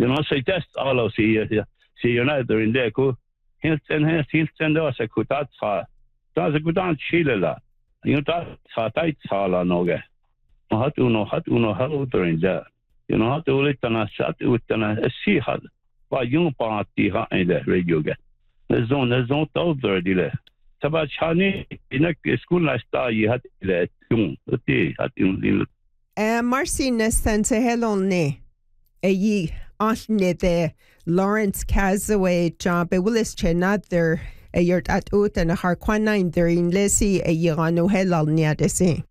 say test all of see United in there ko Hilton da sa kutat sa da sa kutan chile ta sa tai sa la noge hat uno ha in there hat ulitana sat utana si had ba yung party ha in the radio ge the zone top there dile saba chani inak school na sta yi hat ile yung uti hat yung Marcy Nestan helon ne yi ashne de Lawrence Casaway John be willis chenather yurt at ut and a harquanine during lesi a yirano helal near the same